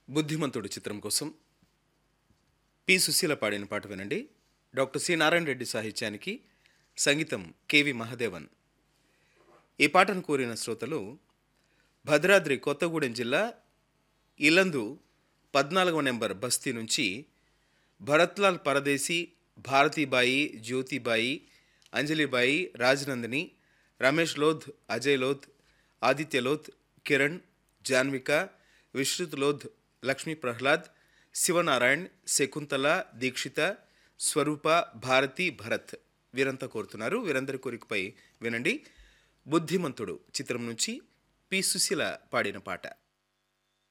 బుద్ధిమంతుడు చిత్రం కోసం పి సుశీల పాడిన పాట వినండి. డాక్టర్ సి నారాయణ రెడ్డి సాహిత్యానికి సంగీతం కెవి మహదేవన్. ఈ పాటను కోరిన శ్రోతలు భద్రాద్రి కొత్తగూడెం జిల్లా ఇలందు 14వ నెంబర్ బస్తీ నుంచి భరత్లాల్ పరదేశీ, భారతీబాయి, జ్యోతిబాయి, అంజలిబాయి, రాజనందిని, రమేష్ లోధ్, అజయ్ లోధ్, ఆదిత్య లోధ్, కిరణ్, జాన్విక, విశ్రుత్ లోధ్, లక్ష్మీ ప్రహ్లాద్, శివనారాయణ్, శకుంతల, దీక్షిత, స్వరూప, భారతి, భరత్ వీరంతా కోరుతున్నారు. వీరందరి కోరికపై వినండి బుద్ధిమంతుడు చిత్రం నుంచి పి సుశీల పాడిన పాట.